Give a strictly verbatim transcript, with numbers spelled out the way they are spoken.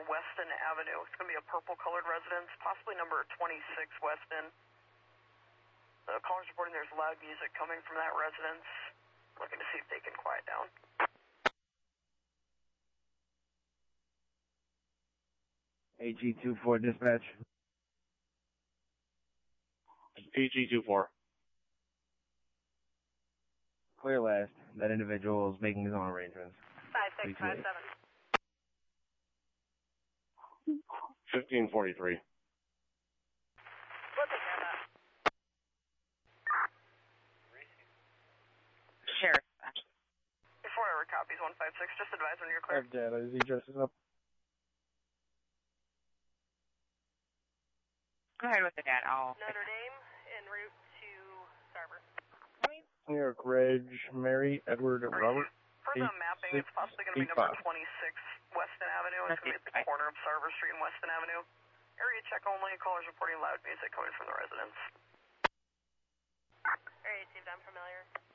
near Weston Avenue. It's going to be a purple-colored residence, possibly number twenty-six Weston. The caller's reporting there's loud music coming from that residence. Looking to see if they can quiet down. A G two four dispatch. A G two four. Clear last. That individual is making his own arrangements. five six five seven. fifteen forty-three. We'll take care of that. Sheriff. Before I copies one five six, just advise when you're clear. Data, is he dresses up? Go ahead with the dad. I'll. Notre Dame en route to Starboard. New York, Reg, Mary, Edward, Robert. For the mapping, it's possibly going to be number twenty-six Weston Avenue. It's going to be at the corner of Sarver Street and Weston Avenue. Area check only. Callers reporting loud music coming from the residence. Area two, I'm familiar.